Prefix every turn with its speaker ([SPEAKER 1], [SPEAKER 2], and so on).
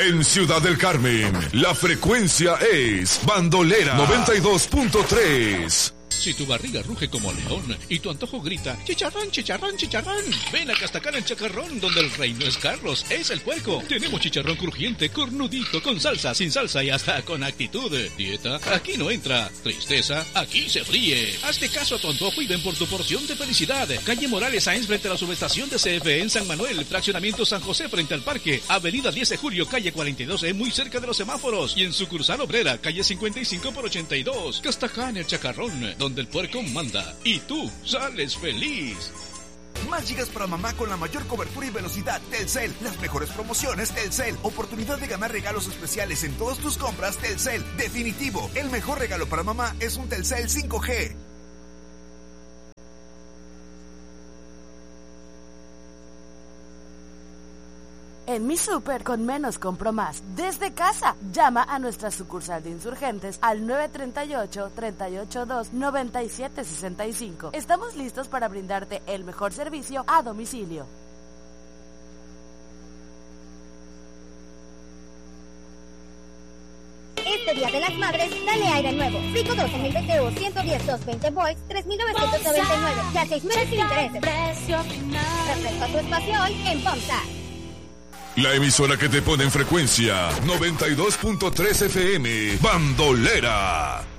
[SPEAKER 1] En Ciudad del Carmen, la frecuencia es Bandolera 92.3.
[SPEAKER 2] Si tu barriga ruge como león y tu antojo grita chicharrón, chicharrón, chicharrón, ven a Castacar el Chacarrón, donde el rey no es Carlos, es el puerco. Tenemos chicharrón crujiente, cornudito, con salsa, sin salsa y hasta con actitud. Dieta, aquí no entra. Tristeza, aquí se fríe. Hazte caso a tu antojo y ven por tu porción de felicidad. Calle Morales Sáenz frente a la subestación de CFE en San Manuel, fraccionamiento San José frente al parque, avenida 10 de Julio, calle 42E, muy cerca de los semáforos, y en sucursal obrera, calle 55 por 82. Castacar el Chacarrón, donde el puerco manda y tú sales feliz.
[SPEAKER 3] Más gigas para mamá con la mayor cobertura y velocidad. Telcel, las mejores promociones Telcel. Oportunidad de ganar regalos especiales en todas tus compras Telcel. Definitivo, el mejor regalo para mamá es un Telcel 5G.
[SPEAKER 4] En Mi Súper, con menos compro más. Desde casa, llama a nuestra sucursal de Insurgentes al 938-382-9765. Estamos listos para brindarte el mejor servicio a domicilio.
[SPEAKER 5] Este Día de las Madres, dale aire nuevo. Frico 12 en el BTU 110 220 volts, 3,999. Ya 6 meses sin intereses. Refresca tu espacio hoy en FOMSA.
[SPEAKER 1] La emisora que te pone en frecuencia 92.3 FM, Bandolera.